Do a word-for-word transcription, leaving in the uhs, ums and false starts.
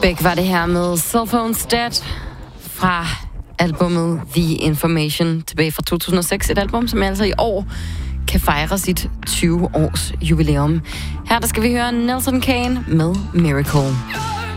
Beck var det her med Cell Phones Dead fra albumet The Information tilbage fra to tusind og seks. Et album, som altså i år kan fejre sit tyve års jubilæum. Her der skal vi høre Nelson Kane med Miracle.